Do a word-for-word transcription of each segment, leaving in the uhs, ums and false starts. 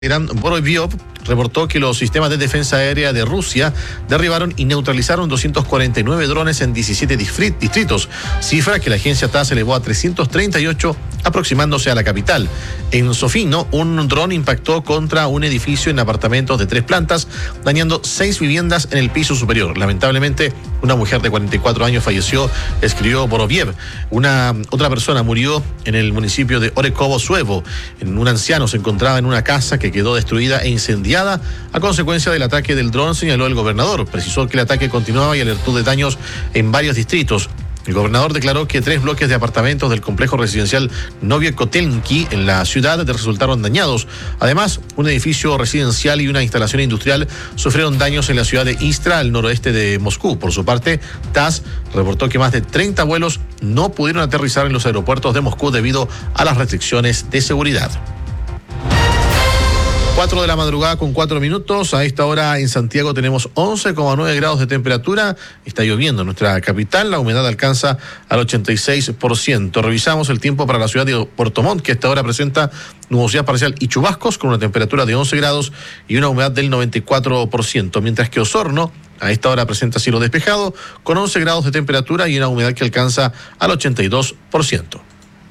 Irán Vorobyov reportó que los sistemas de defensa aérea de Rusia derribaron y neutralizaron doscientos cuarenta y nueve drones en diecisiete distritos, cifra que la agencia T A S S elevó a trescientos treinta y ocho, aproximándose a la capital. En Sofino, un dron impactó contra un edificio en apartamentos de tres plantas, dañando seis viviendas en el piso superior. Lamentablemente, una mujer de cuarenta y cuatro años falleció, escribió Vorobyov. Una otra persona murió en el municipio de Orekovo-Suevo. Un anciano se encontraba en una casa que quedó destruida e incendiada a consecuencia del ataque del dron, señaló el gobernador. Precisó que el ataque continuaba y alertó de daños en varios distritos. El gobernador declaró que tres bloques de apartamentos del complejo residencial Novye Kotelniki en la ciudad resultaron dañados. Además, un edificio residencial y una instalación industrial sufrieron daños en la ciudad de Istra, al noroeste de Moscú. Por su parte, T A S S reportó que más de treinta vuelos no pudieron aterrizar en los aeropuertos de Moscú debido a las restricciones de seguridad. cuatro de la madrugada con cuatro minutos. A esta hora en Santiago tenemos once coma nueve grados de temperatura. Está lloviendo en nuestra capital. La humedad alcanza al ochenta y seis por ciento. Revisamos el tiempo para la ciudad de Puerto Montt, que a esta hora presenta nubosidad parcial y chubascos con una temperatura de once grados y una humedad del noventa y cuatro por ciento. Mientras que Osorno a esta hora presenta cielo despejado con once grados de temperatura y una humedad que alcanza al ochenta y dos por ciento.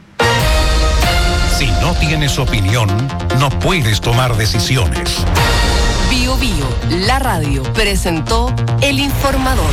Si no tienes opinión, no puedes tomar decisiones. Bio Bio, la radio, presentó El Informador.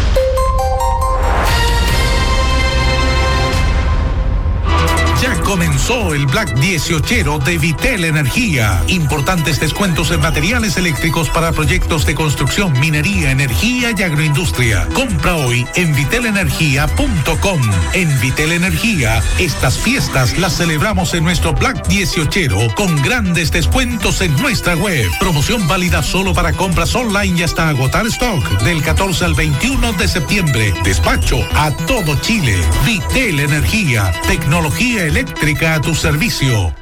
Ya comenzó el Black dieciochero de Vitel Energía. Importantes descuentos en materiales eléctricos para proyectos de construcción, minería, energía y agroindustria. Compra hoy en vitel energía punto com. En Vitel Energía, estas fiestas las celebramos en nuestro Black dieciochero con grandes descuentos en nuestra web. Promoción válida solo para compras online y hasta agotar stock del catorce al veintiuno de septiembre. Despacho a todo Chile. Vitel Energía, tecnología eléctrica a tu servicio.